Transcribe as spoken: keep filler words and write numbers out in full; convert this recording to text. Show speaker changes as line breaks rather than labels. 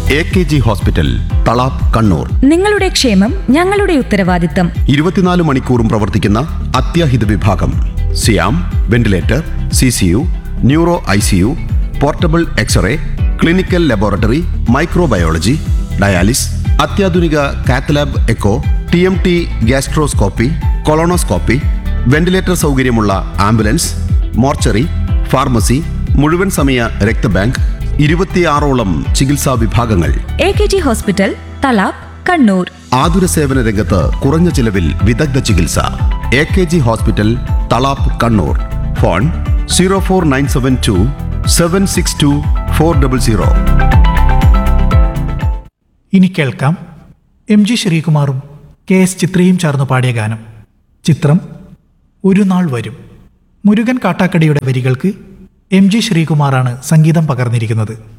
A K G hospital, Thalap, Kannur.
നിങ്ങളുടെ ക്ഷേമം ഞങ്ങളുടെ ഉത്തരവാദിത്തം.
ഇരുപത്തിനാല് മണിക്കൂറും പ്രവർത്തിക്കുന്ന അത്യാഹിത വിഭാഗം. സിയാം, ventilator, C C U, neuro I C U, portable x-ray, clinical laboratory, microbiology, dialysis, അത്യാധുനിക cath lab echo, T M T, gastroscopy, colonoscopy, ventilator സൗകര്യമുള്ള ആംബുലൻസ്, മോർച്ചറി, ഫാർമസി, മുഴുവൻ സമയ രക്തബാങ്ക്, ഇരുപത്തിയാറോളം ചികിത്സാ വിഭാഗങ്ങൾ.
A K G hospital, Thalap, Kannur.
ആതുര സേവന രംഗത്ത് കുറഞ്ഞ ചിലവിൽ വിദഗ്ധ ചികിത്സ. A K G hospital, Thalap, Kannur. Phone zero four nine seven to seven six to four double zero.
ഇനി കേൾക്കാം എം ജി ശ്രീകുമാറും കെ എസ് ചിത്രയും ചേർന്ന് പാടിയ ഗാനം. ചിത്രം ഒരു നാൾ വരും. മുരുകൻ കാട്ടാക്കടയുടെ വരികൾക്ക് എം ജി ശ്രീകുമാറാണ് സംഗീതം പകർന്നിരിക്കുന്നത്.